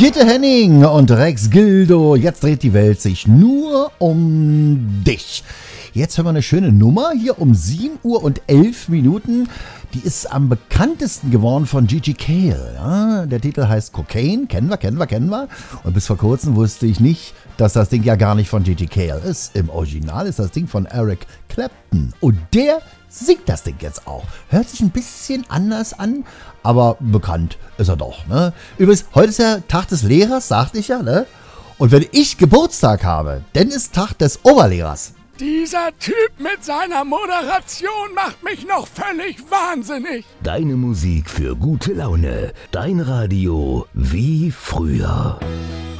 Gitte Henning und Rex Gildo. Jetzt dreht die Welt sich nur um dich. Jetzt hören wir eine schöne Nummer hier um 7 Uhr und 11 Minuten. Die ist am bekanntesten geworden von Gigi Cale. Ja, der Titel heißt Cocaine, kennen wir. Und bis vor kurzem wusste ich nicht, dass das Ding ja gar nicht von Gigi Cale ist. Im Original ist das Ding von Eric Clapton. Und der singt das Ding jetzt auch. Hört sich ein bisschen anders an, aber bekannt ist er doch. Ne? Übrigens, heute ist ja Tag des Lehrers, sagte ich ja. Ne? Und wenn ich Geburtstag habe, dann ist Tag des Oberlehrers. Dieser Typ mit seiner Moderation macht mich noch völlig wahnsinnig. Deine Musik für gute Laune. Dein Radio wie früher.